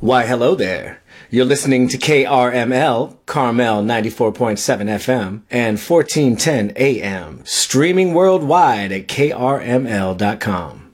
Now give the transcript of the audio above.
Why, hello there. You're listening to KRML, Carmel 94.7 FM, and 1410 AM, streaming worldwide at krml.com.